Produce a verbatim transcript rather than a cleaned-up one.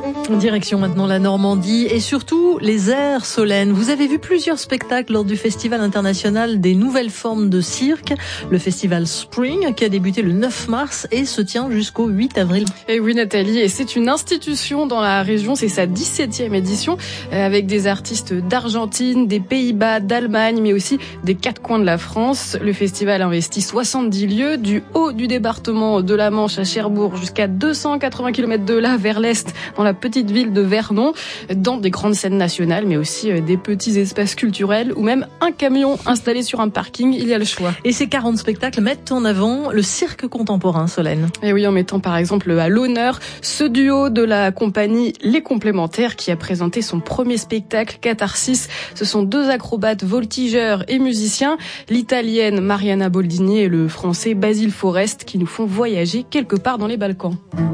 Direction maintenant la Normandie et surtout les airs Solène. Vous avez vu plusieurs spectacles lors du Festival international des nouvelles formes de cirque, le festival Spring qui a débuté le neuf mars et se tient jusqu'au huit avril. Et oui Nathalie, et c'est une institution dans la région, c'est sa dix-septième édition avec des artistes d'Argentine, des Pays-Bas, d'Allemagne, mais aussi des quatre coins de la France. Le festival investit soixante-dix lieux du haut du département de la Manche à Cherbourg jusqu'à deux cent quatre-vingts kilomètres de là vers l'est dans la petite ville de Vernon, dans des grandes scènes nationales, mais aussi des petits espaces culturels ou même un camion installé sur un parking, il y a le choix. Et ces quarante spectacles mettent en avant le cirque contemporain, Solène. Et oui, en mettant par exemple à l'honneur ce duo de la compagnie Les Complémentaires qui a présenté son premier spectacle Catharsis. Ce sont deux acrobates voltigeurs et musiciens, l'italienne Mariana Boldini et le français Basile Forest qui nous font voyager quelque part dans les Balkans.